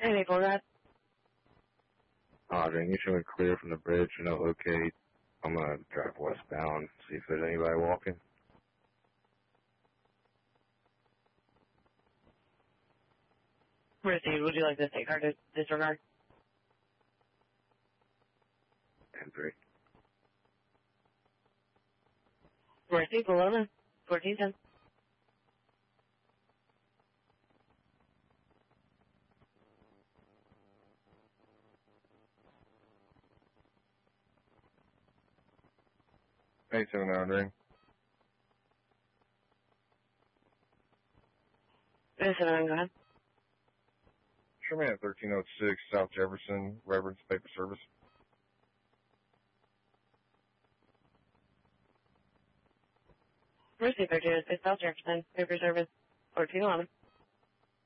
Hey, for that. Then you should clear from the bridge and I'll locate. I'm going to drive westbound, see if there's anybody walking. Proceed. Would you like to take our disregard? 10-3. Proceed, below 1410. Hey, 7 ring. Yes, go ahead. Show me at 1306 South Jefferson, Reverend's Paper Service. Proceed, 1306 South Jefferson, paper service, 1411.